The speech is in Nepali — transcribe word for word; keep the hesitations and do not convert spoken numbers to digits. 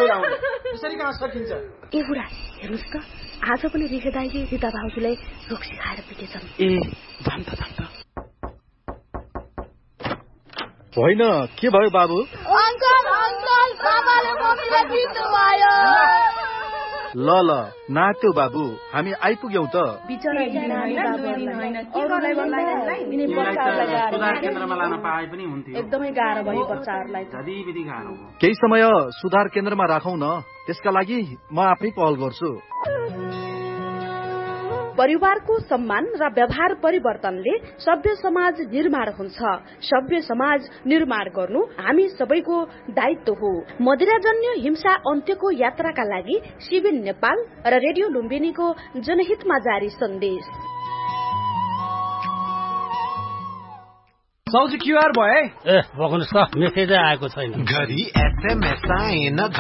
फैलाउने यसरी कहाँ सकिन्छ? ए बुढा हेर्नुस् त आज पनि रिखे दाइले रिता भाउजूलाई रोक्सी खाएर पिटेछन्। ए जान्छ जान्छ। होइन के भयो बाबु? अङ्कल अङ्कल बाबाले मम्मीलाई पिट्नु भयो। ल ल नाट्यो बाबु हामी आइपुग्यौं त। सुधार केन्द्रमा लान पाए पनि हुन्थ्यो। एकदमै गाह्रो भयो बच्चाहरूलाई। जतिबिधि गाह्रो हो। केही समय सुधार केन्द्रमा राखौं न, त्यसका लागि म आफै पहल गर्छु। परिवारको सम्मान र व्यवहार परिवर्तनले सभ्य समाज निर्माण हुन्छ। सभ्य समाज निर्माण गर्नु हामी सबैको दायित्व हो। मदिराजन्य हिंसा अन्त्यको यात्राका लागि सिबिन नेपाल र रेडियो लुम्बिनीको जनहितमा जारी सन्देश। साउजी क्यूआर भयो है? ए बग्नुस् त मेसेजै आएको छैन। घरि एसएमएस आएन